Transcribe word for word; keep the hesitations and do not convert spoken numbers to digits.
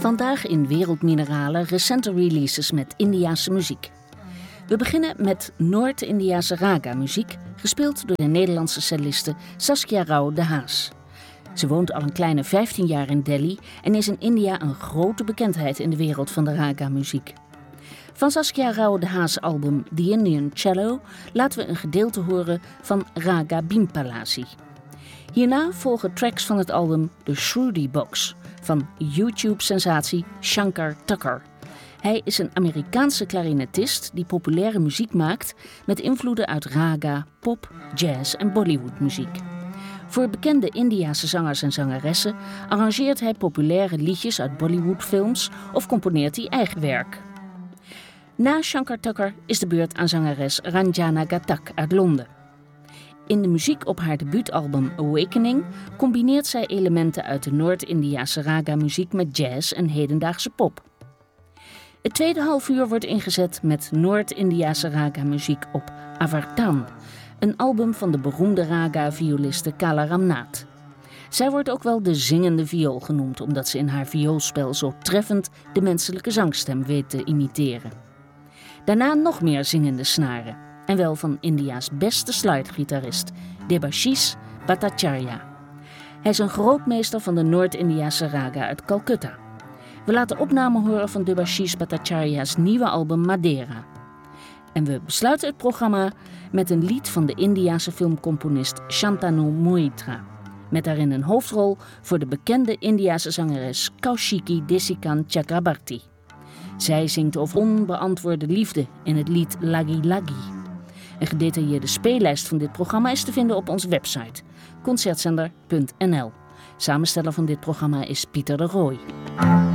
Vandaag in Wereldmineralen recente releases met Indiase muziek. We beginnen met Noord-Indiase raga-muziek, gespeeld door de Nederlandse celliste Saskia Rao de Haas. Ze woont al een kleine vijftien jaar in Delhi en is in India een grote bekendheid in de wereld van de raga-muziek. Van Saskia Rao de Haas' album The Indian Cello laten we een gedeelte horen van Raga Bimpalasi. Hierna volgen tracks van het album The Shruti Box van YouTube-sensatie Shankar Tucker. Hij is een Amerikaanse klarinetist die populaire muziek maakt met invloeden uit raga, pop, jazz en Bollywood-muziek. Voor bekende Indiase zangers en zangeressen arrangeert hij populaire liedjes uit Bollywood-films of componeert hij eigen werk. Na Shankar Tucker is de beurt aan zangeres Ranjana Ghatak uit Londen. In de muziek op haar debuutalbum Awakening combineert zij elementen uit de Noord-Indiase raga-muziek met jazz en hedendaagse pop. Het tweede halfuur wordt ingezet met Noord-Indiase raga-muziek op Avartan, een album van de beroemde raga-violiste Kala Ramnath. Zij wordt ook wel de zingende viool genoemd, omdat ze in haar vioolspel zo treffend de menselijke zangstem weet te imiteren. Daarna nog meer zingende snaren. En wel van India's beste slide-gitarist, Debashish Bhattacharya. Hij is een grootmeester van de Noord-Indiase raga uit Calcutta. We laten opnamen horen van Debashish Bhattacharya's nieuwe album Madera. En we besluiten het programma met een lied van de Indiase filmcomponist Shantanu Moitra. Met daarin een hoofdrol voor de bekende Indiase zangeres Kaushiki Desikan Chakrabarti. Zij zingt over onbeantwoorde liefde in het lied Lagi Lagi. Een gedetailleerde speellijst van dit programma is te vinden op onze website concertzender punt n l. Samensteller van dit programma is Pieter de Rooij.